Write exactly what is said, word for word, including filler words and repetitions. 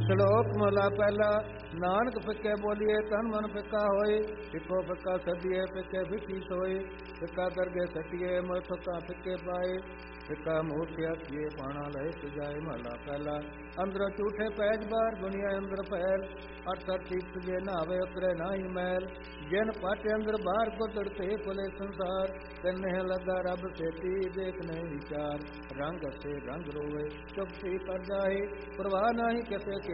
ਸ਼ਲੋਕ ਮਹਲਾ ਪਹਿਲਾ। ਨਾਨਕ ਫਿੱਕੇ ਬੋਲੀਏ ਤਨ ਮਨ ਫਿੱਕਾ ਹੋਏ, ਫਿੱਕੋ ਫਿੱਕਾ ਸਦੀਏ ਫਿੱਕੇ ਫਿੱਕੀ ਸੋਏ। ਫਿੱਕਾ ਕਰਗੇ ਸਟੀਏ ਮੋਹ ਫਿੱਕਾ ਫਿੱਕੇ ਪਾਏ, ਫਿੱਕਾ ਮੂਰਤਿਆ ਕੀਏ ਪਾਣਾ ਲਏ ਸਜਾਏ। ਮਹਲਾ ਪਹਿਲਾ। ਅੰਦਰੋਂ ਝੂਠੇ ਪੈਜ ਬਾਹਰ ਦੁਨੀਆ ਅੰਦਰ ਫੈਲ, ਅਠ ਅਠ ਤੀਰਥ ਜੇ ਨਹਾਵੇ ਉਤਰੇ ਨਾਹੀ ਮੈਲ। ਜਿਨ ਪਟ ਅੰਦਰ ਬਾਹਰ ਕੁਦੜ ਤੇ ਭੁਲੇ ਸੰਸਾਰ, ਤੈਨੇ ਲੱਗਾ ਰੱਬ ਸੇਤੀ ਦੇਖ ਨਹੀਂ ਵਿਚਾਰ। ਰੰਗ ਸੇ ਰੰਗ ਰੋਵੇ ਚੁੱਪ ਸੀ ਕਰ ਜਾਏ, ਪ੍ਰਵਾਹ ਨਹੀਂ ਕਿਸੇ